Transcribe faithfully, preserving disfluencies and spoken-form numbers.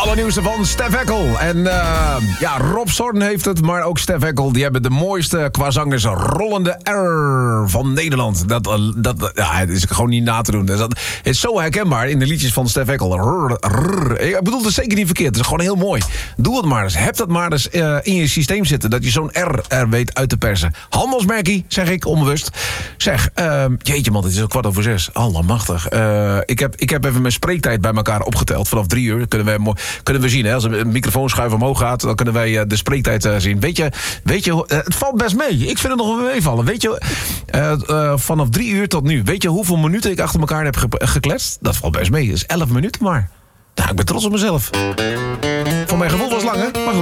allernieuwste van Stef Eckel. En uh, ja, Rob Zorn heeft het, maar ook Stef Eckel. Die hebben de mooiste, qua zangers, rollende R van Nederland. Dat, uh, dat ja, het is gewoon niet na te doen. Dat is zo herkenbaar in de liedjes van Stef Eckel. Rrr, rrr. Ik bedoel, het is zeker niet verkeerd. Het is gewoon heel mooi. Doe het maar eens. Heb dat maar eens uh, in je systeem zitten. Dat je zo'n R er weet uit te persen. Handelsmerkie, zeg ik onbewust. Zeg, uh, jeetje man, het is al kwart over zes. Allemachtig. Uh, ik, heb, ik heb even mijn spreektijd bij elkaar opgeteld. Vanaf drie uur kunnen we, kunnen we zien. Hè? Als een microfoonschuif omhoog gaat, dan kunnen wij uh, de spreektijd uh, zien. Weet je, weet je uh, het valt best mee. Ik vind het nog wel meevallen. Weet je, uh, uh, vanaf drie uur tot nu. Weet je hoeveel minuten ik achter elkaar heb ge- gekletst? Dat valt best mee. Dat is elf minuten maar. Nou, ik ben trots op mezelf. Voor mijn gevoel was het lang, hè? Maar goed.